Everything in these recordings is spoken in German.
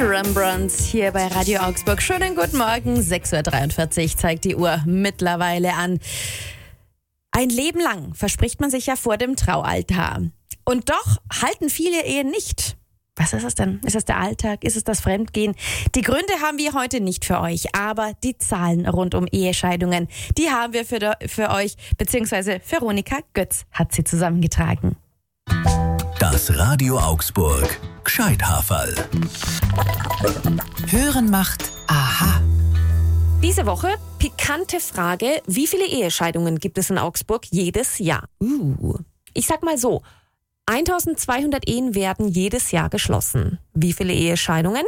Rembrandt hier bei Radio Augsburg. Schönen guten Morgen, 6.43 Uhr zeigt die Uhr mittlerweile an. Ein Leben lang verspricht man sich ja vor dem Traualtar. Und doch halten viele Ehen nicht. Was ist es denn? Ist es der Alltag? Ist es das Fremdgehen? Die Gründe haben wir heute nicht für euch, aber die Zahlen rund um Ehescheidungen, die haben wir für euch, beziehungsweise Veronika Götz hat sie zusammengetragen. Das Radio Augsburg Gscheithaferl. Hören macht aha. Diese Woche pikante Frage: Wie viele Ehescheidungen gibt es in Augsburg jedes Jahr? Ich sag mal so, 1200 Ehen werden jedes Jahr geschlossen. Wie viele Ehescheidungen?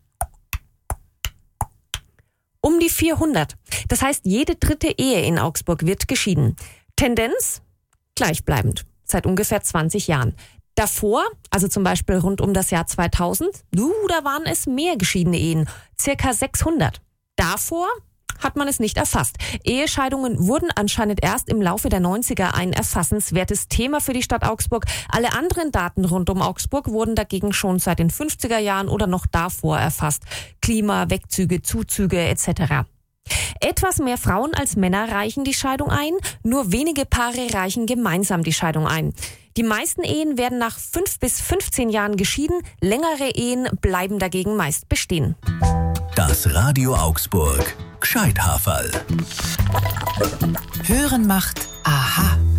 Um die 400. Das heißt, jede dritte Ehe in Augsburg wird geschieden. Tendenz? Gleichbleibend. Seit ungefähr 20 Jahren. Davor, also zum Beispiel rund um das Jahr 2000, da waren es mehr geschiedene Ehen. Circa 600. Davor hat man es nicht erfasst. Ehescheidungen wurden anscheinend erst im Laufe der 90er ein erfassenswertes Thema für die Stadt Augsburg. Alle anderen Daten rund um Augsburg wurden dagegen schon seit den 50er Jahren oder noch davor erfasst. Klima, Wegzüge, Zuzüge etc. Etwas mehr Frauen als Männer reichen die Scheidung ein. Nur wenige Paare reichen gemeinsam die Scheidung ein. Die meisten Ehen werden nach 5 bis 15 Jahren geschieden. Längere Ehen bleiben dagegen meist bestehen. Das Radio Augsburg Gscheithaferl. Hören macht aha.